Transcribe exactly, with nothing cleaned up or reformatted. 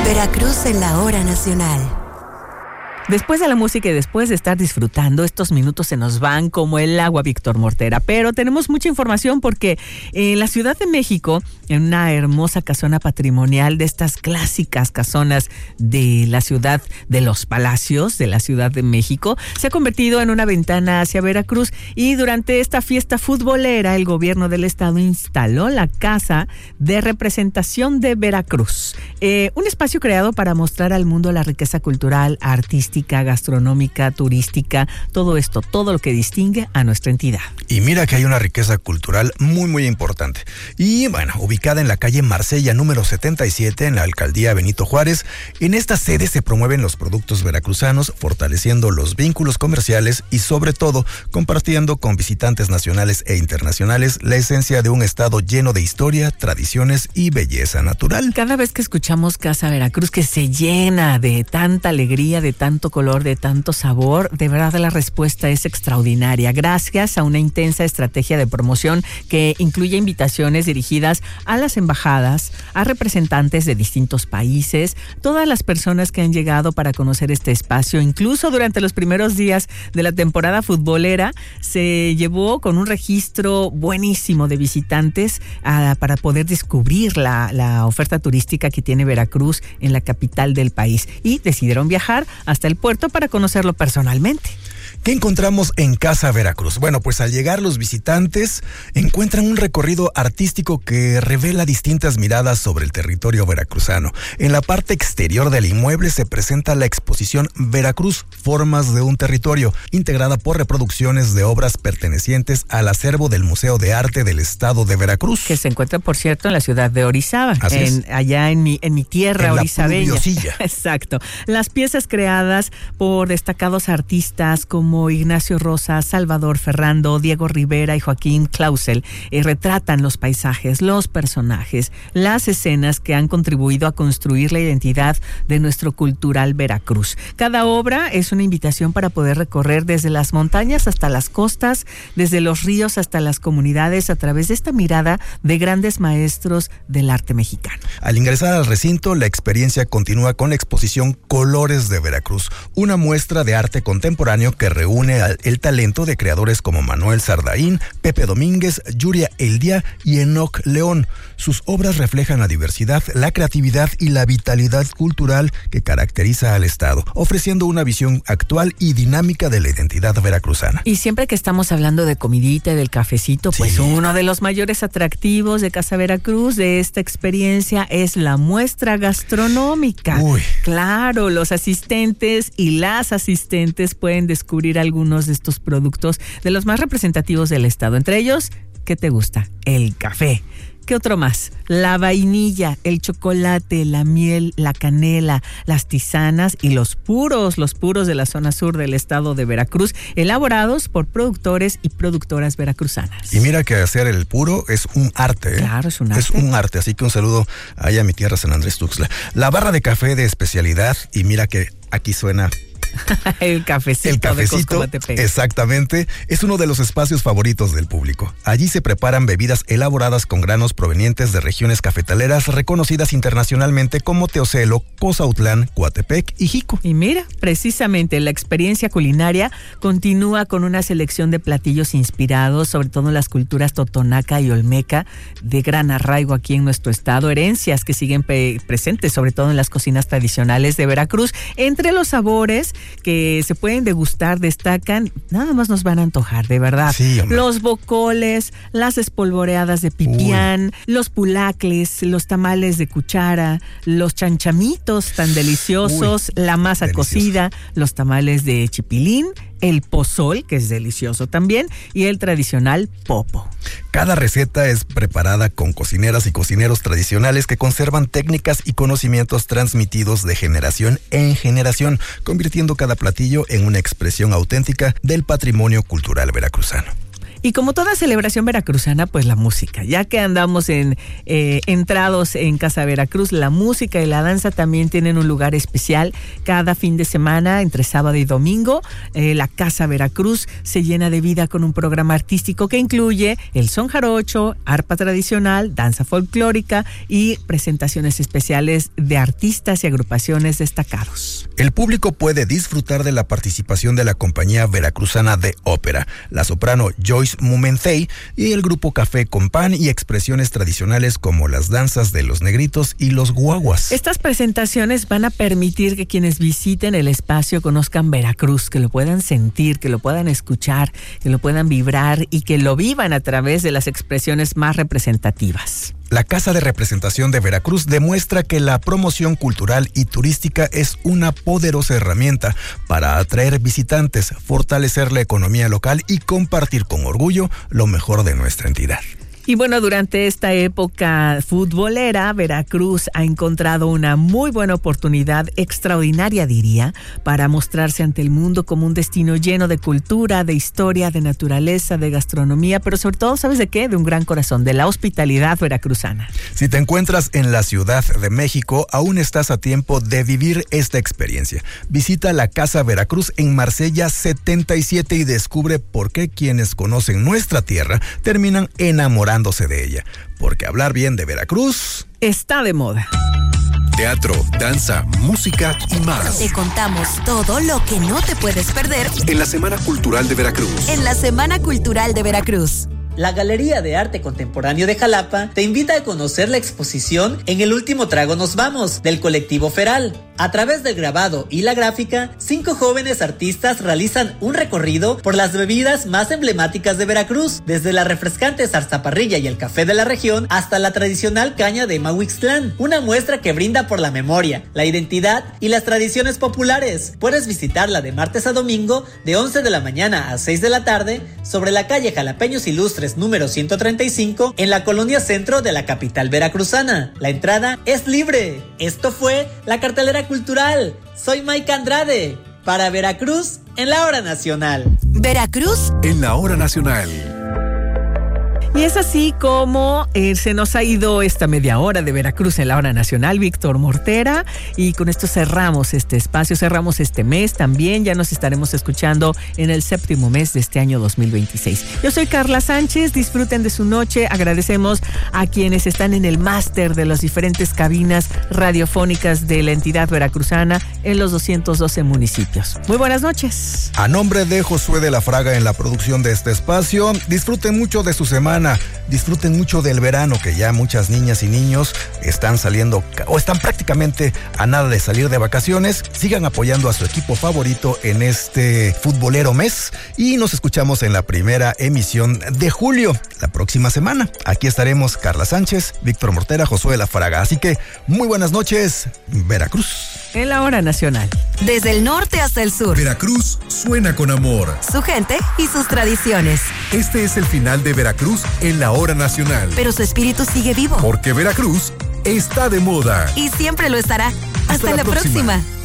Veracruz en la hora nacional. Después de la música y después de estar disfrutando, estos minutos se nos van como el agua, Víctor Mortera. Pero tenemos mucha información porque en la Ciudad de México, en una hermosa casona patrimonial de estas clásicas casonas de la ciudad de los Palacios, de la Ciudad de México, se ha convertido en una ventana hacia Veracruz. Y durante esta fiesta futbolera, el gobierno del estado instaló la Casa de Representación de Veracruz. Eh, un espacio creado para mostrar al mundo la riqueza cultural, artística, gastronómica, turística, todo esto, todo lo que distingue a nuestra entidad. Y mira que hay una riqueza cultural muy, muy importante. Y bueno, ubicada en la calle Marsella número setenta y siete, en la alcaldía Benito Juárez, en esta sede se promueven los productos veracruzanos, fortaleciendo los vínculos comerciales y sobre todo compartiendo con visitantes nacionales e internacionales la esencia de un estado lleno de historia, tradiciones y belleza natural. Cada vez que escuchamos Casa Veracruz, que se llena de tanta alegría, de tanto color, de tanto sabor, de verdad la respuesta es extraordinaria, gracias a una intensa estrategia de promoción que incluye invitaciones dirigidas a las embajadas, a representantes de distintos países, todas las personas que han llegado para conocer este espacio. Incluso durante los primeros días de la temporada futbolera se llevó con un registro buenísimo de visitantes uh, para poder descubrir la, la oferta turística que tiene Veracruz en la capital del país, y decidieron viajar hasta el puerto para conocerlo personalmente. ¿Qué encontramos en Casa Veracruz? Bueno, pues al llegar los visitantes encuentran un recorrido artístico que revela distintas miradas sobre el territorio veracruzano. En la parte exterior del inmueble se presenta la exposición Veracruz, Formas de un Territorio, integrada por reproducciones de obras pertenecientes al acervo del Museo de Arte del Estado de Veracruz. Que se encuentra, por cierto, en la ciudad de Orizaba, en, allá en mi, en mi tierra en orizabeña. La Exacto. Las piezas creadas por destacados artistas como como Ignacio Rosa, Salvador Ferrando, Diego Rivera y Joaquín Clausel, eh, retratan los paisajes, los personajes, las escenas que han contribuido a construir la identidad de nuestro cultural Veracruz. Cada obra es una invitación para poder recorrer desde las montañas hasta las costas, desde los ríos hasta las comunidades, a través de esta mirada de grandes maestros del arte mexicano. Al ingresar al recinto, la experiencia continúa con la exposición Colores de Veracruz, una muestra de arte contemporáneo que reúne el talento de creadores como Manuel Sardaín, Pepe Domínguez, Yuria Eldia y Enoc León. Sus obras reflejan la diversidad, la creatividad y la vitalidad cultural que caracteriza al estado, ofreciendo una visión actual y dinámica de la identidad veracruzana. Y siempre que estamos hablando de comidita y del cafecito, pues sí, uno de los mayores atractivos de Casa Veracruz, de esta experiencia, es la muestra gastronómica. Uy. Claro, los asistentes y las asistentes pueden descubrir algunos de estos productos de los más representativos del estado. Entre ellos, ¿qué te gusta? El café. ¿Qué otro más? La vainilla, el chocolate, la miel, la canela, las tisanas y los puros, los puros de la zona sur del estado de Veracruz, elaborados por productores y productoras veracruzanas. Y mira que hacer el puro es un arte, ¿eh? Claro, es un arte. Es un arte, así que un saludo allá a mi tierra, San Andrés Tuxtla. La barra de café de especialidad, y mira que aquí suena... El cafecito, el cafecito de Coscomatepec. Exactamente, es uno de los espacios favoritos del público. Allí se preparan bebidas elaboradas con granos provenientes de regiones cafetaleras reconocidas internacionalmente como Teocelo, Cozautlán, Coatepec y Jico. Y mira, precisamente la experiencia culinaria continúa con una selección de platillos inspirados sobre todo en las culturas totonaca y olmeca, de gran arraigo aquí en nuestro estado, herencias que siguen pe- presentes sobre todo en las cocinas tradicionales de Veracruz. Entre los sabores que se pueden degustar destacan, nada más nos van a antojar, de verdad. Sí, los bocoles, las espolvoreadas de pipián, Uy. los pulacles, los tamales de cuchara, los chanchamitos tan deliciosos, Uy, la masa delicioso. cocida, los tamales de chipilín, el pozol, que es delicioso también, y el tradicional popo. Cada receta es preparada con cocineras y cocineros tradicionales que conservan técnicas y conocimientos transmitidos de generación en generación, convirtiendo cada platillo en una expresión auténtica del patrimonio cultural veracruzano. Y como toda celebración veracruzana, pues la música. Ya que andamos en eh, entrados en Casa Veracruz, la música y la danza también tienen un lugar especial. Cada fin de semana, entre sábado y domingo, eh, la Casa Veracruz se llena de vida con un programa artístico que incluye el son jarocho, arpa tradicional, danza folclórica y presentaciones especiales de artistas y agrupaciones destacados. El público puede disfrutar de la participación de la compañía veracruzana de ópera, la soprano Joyce Mumentey y el grupo Café con Pan, y expresiones tradicionales como las danzas de los negritos y los guaguas. Estas presentaciones van a permitir que quienes visiten el espacio conozcan Veracruz, que lo puedan sentir, que lo puedan escuchar, que lo puedan vibrar y que lo vivan a través de las expresiones más representativas. La Casa de Representación de Veracruz demuestra que la promoción cultural y turística es una poderosa herramienta para atraer visitantes, fortalecer la economía local y compartir con orgullo lo mejor de nuestra entidad. Y bueno, durante esta época futbolera, Veracruz ha encontrado una muy buena oportunidad, extraordinaria diría, para mostrarse ante el mundo como un destino lleno de cultura, de historia, de naturaleza, de gastronomía, pero sobre todo, ¿sabes de qué? De un gran corazón, de la hospitalidad veracruzana. Si te encuentras en la Ciudad de México, aún estás a tiempo de vivir esta experiencia. Visita la Casa Veracruz en Marsella setenta y siete y descubre por qué quienes conocen nuestra tierra terminan enamorando de ella, porque hablar bien de Veracruz está de moda. Teatro, danza, música y más. Te contamos todo lo que no te puedes perder en la Semana Cultural de Veracruz. En la Semana Cultural de Veracruz. La Galería de Arte Contemporáneo de Jalapa te invita a conocer la exposición En el último trago nos vamos, del colectivo Feral. A través del grabado y la gráfica, cinco jóvenes artistas realizan un recorrido por las bebidas más emblemáticas de Veracruz, desde la refrescante zarzaparrilla y el café de la región hasta la tradicional caña de Mahuixtlán, una muestra que brinda por la memoria, la identidad y las tradiciones populares. Puedes visitarla de martes a domingo de once de la mañana a seis de la tarde sobre la calle Jalapeños Ilustres número ciento treinta y cinco en la colonia centro de la capital veracruzana. La entrada es libre. Esto fue la cartelera cultural. Soy Mike Andrade para Veracruz en la hora nacional. Veracruz en la hora nacional. Y es así como eh, se nos ha ido esta media hora de Veracruz en la hora nacional, Víctor Mortera, y con esto cerramos este espacio, cerramos este mes también, ya nos estaremos escuchando en el séptimo mes de este año dos mil veintiséis. Yo soy Carla Sánchez, disfruten de su noche, agradecemos a quienes están en el máster de las diferentes cabinas radiofónicas de la entidad veracruzana en los doscientos doce municipios. Muy buenas noches. A nombre de Josué de la Fraga en la producción de este espacio, disfruten mucho de su semana. Disfruten mucho del verano, que ya muchas niñas y niños están saliendo o están prácticamente a nada de salir de vacaciones. Sigan apoyando a su equipo favorito en este futbolero mes y nos escuchamos en la primera emisión de julio, la próxima semana. Aquí estaremos Carla Sánchez, Víctor Mortera, Josué de la Fraga. Así que muy buenas noches, Veracruz. En la hora nacional. Desde el norte hasta el sur. Veracruz suena con amor. Su gente y sus tradiciones. Este es el final de Veracruz en la hora nacional. Pero su espíritu sigue vivo. Porque Veracruz está de moda. Y siempre lo estará. Hasta, Hasta la, la próxima. próxima.